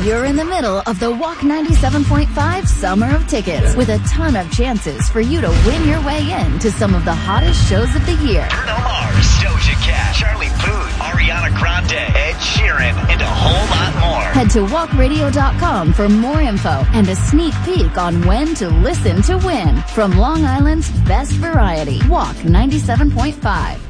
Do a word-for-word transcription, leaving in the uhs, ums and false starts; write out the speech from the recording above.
You're in the middle of the Walk ninety-seven point five Summer of Tickets with a ton of chances for you to win your way in to some of the hottest shows of the year. Bruno Mars, Doja Cat, Charlie Puth, Ariana Grande, Ed Sheeran, and a whole lot more. Head to walk radio dot com for more info and a sneak peek on when to listen to win from Long Island's best variety. Walk ninety-seven point five.